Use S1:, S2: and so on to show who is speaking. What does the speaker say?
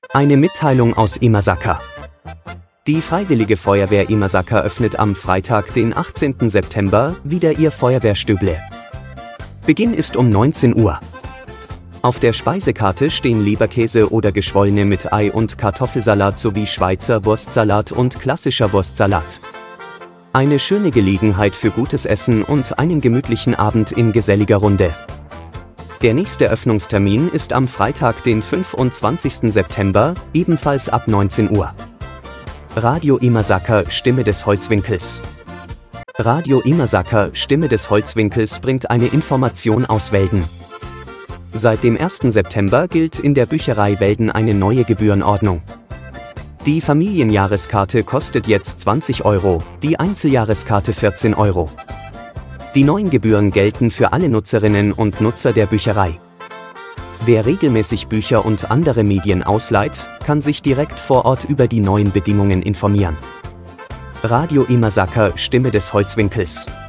S1: Eine Mitteilung aus Imasaka. Die Freiwillige Feuerwehr Imasaka öffnet am Freitag, den 18. September, wieder ihr Feuerwehrstüble. Beginn ist um 19 Uhr. Auf der Speisekarte stehen Leberkäse oder Geschwollene mit Ei und Kartoffelsalat sowie Schweizer Wurstsalat und klassischer Wurstsalat. Eine schöne Gelegenheit für gutes Essen und einen gemütlichen Abend in geselliger Runde. Der nächste Öffnungstermin ist am Freitag, den 25. September, ebenfalls ab 19 Uhr. Radio Imasaka, Stimme des Holzwinkels. Radio Imasaka, Stimme des Holzwinkels bringt eine Information aus Welden. Seit dem 1. September gilt in der Bücherei Welden eine neue Gebührenordnung. Die Familienjahreskarte kostet jetzt 20 Euro, die Einzeljahreskarte 14 Euro. Die neuen Gebühren gelten für alle Nutzerinnen und Nutzer der Bücherei. Wer regelmäßig Bücher und andere Medien ausleiht, kann sich direkt vor Ort über die neuen Bedingungen informieren. Radio Imasaka, Stimme des Holzwinkels.